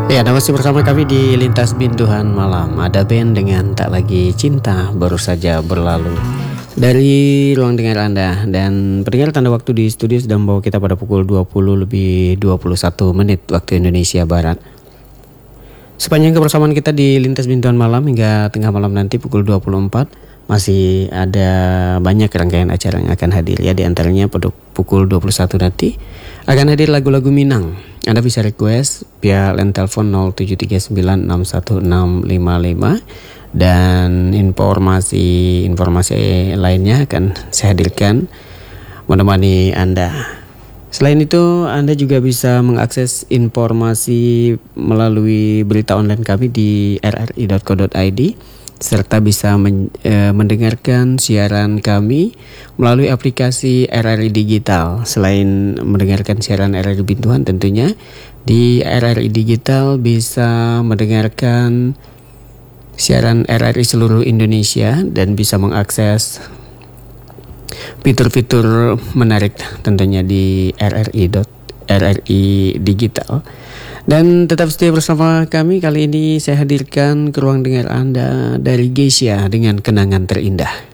Ya, Anda masih bersama kami di Lintas Bintuhan Malam. Ada band dengan Tak Lagi Cinta Baru Saja Berlalu dari ruang dengar Anda. Dan pendengar, tanda waktu di studio sudah membawa kita pada pukul 20 lebih 21 menit waktu Indonesia Barat. Sepanjang kebersamaan kita di Lintas Bintuhan Malam hingga tengah malam nanti pukul 24 masih ada banyak rangkaian acara yang akan hadir, ya. Di antaranya pada pukul 21 nanti akan hadir lagu-lagu Minang. Anda bisa request via line telepon 0739616655 dan informasi lainnya akan saya hadirkan menemani Anda. Selain itu, Anda juga bisa mengakses informasi melalui berita online kami di rri.co.id serta bisa mendengarkan siaran kami melalui aplikasi RRI Digital. Selain mendengarkan siaran RRI Bintuhan, tentunya di RRI Digital bisa mendengarkan siaran RRI seluruh Indonesia dan bisa mengakses fitur-fitur menarik tentunya di RRI Digital. Dan tetap setia bersama kami. Kali ini saya hadirkan ke ruang dengar Anda dari Geisha dengan Kenangan Terindah.